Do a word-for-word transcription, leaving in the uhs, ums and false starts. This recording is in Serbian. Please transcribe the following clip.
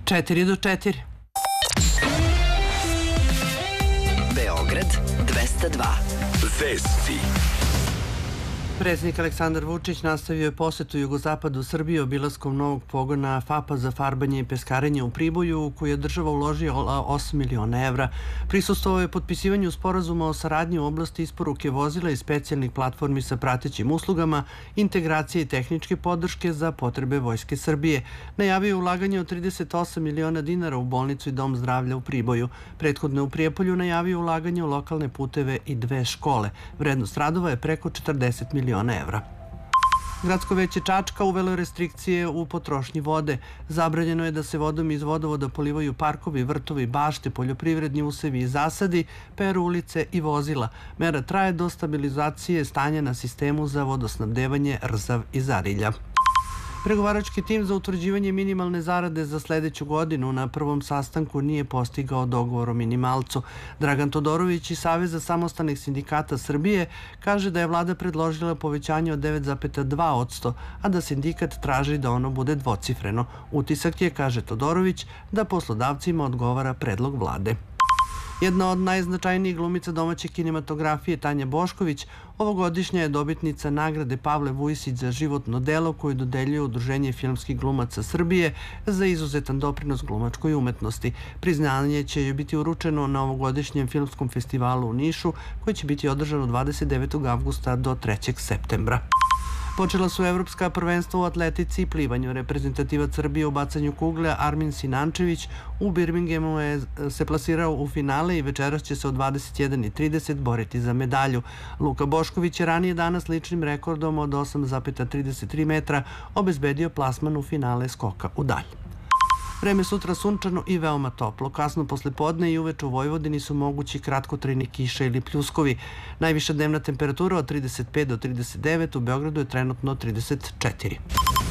četiri do četiri. Beograd dvesta dva. Vesti. Predsjednik Aleksandar Vučić nastavio je posetu jugozapadu Srbije obilaskom novog pogona FAP-a za farbanje i peskarenje u Priboju, u koji je država uložila osam miliona evra. Prisustvovao je potpisivanju sporazuma o saradnji u oblasti isporuke vozila i specijalnih platformi sa pratećim uslugama, integracije i tehničke podrške za potrebe Vojske Srbije. Najavio je ulaganje od trideset osam miliona dinara u bolnicu i dom zdravlja u Priboju. Prethodno je u Prijepolju najavio ulaganje u lokalne puteve i dve škole. Vrednost radova je preko četrdeset miliona evra. Gradsko veće Čačka uvelo restrikcije u potrošnji vode. Zabranjeno je da se vodom iz vodovoda polivaju parkovi, vrtovi, bašte, poljoprivredni usevi i zasadi, peru ulice i vozila. Mera traje do stabilizacije stanja na sistemu za vodosnabdevanje Rzav i Zarilja. Pregovarački tim za utvrđivanje minimalne zarade za sledeću godinu na prvom sastanku nije postigao dogovor o minimalcu. Dragan Todorović iz Saveza samostalnih sindikata Srbije kaže da je vlada predložila povećanje od devet zarez dva posto, a da sindikat traži da ono bude dvocifreno. Utisak je, kaže Todorović, da poslodavcima odgovara predlog vlade. Jedna od najznačajnijih glumica domaće kinematografije, Tanja Bošković, ovogodišnja je dobitnica nagrade Pavle Vujsić za životno delo koju dodeljuje Udruženje filmskih glumaca Srbije za izuzetan doprinos glumačkoj umetnosti. Priznanje će joj biti uručeno na ovogodišnjem filmskom festivalu u Nišu, koji će biti održan od dvadeset devetog avgusta do trećeg septembra. Počela su evropska prvenstva u atletici i plivanju. Reprezentativac Srbije u bacanju kugle Armin Sinančević u Birminghamu je se plasirao u finale i večeras će se od dvadeset jedan i trideset boriti za medalju. Luka Bošković je ranije danas ličnim rekordom od osam zarez trideset tri metra obezbedio plasman u finale skoka u dalj. Vreme sutra sunčano i veoma toplo. Kasno posle podne i uveče u Vojvodini su mogući kratkotrajne kiše ili pljuskovi. Najviša dnevna temperatura od trideset pet do trideset devet, u Beogradu je trenutno trideset četiri.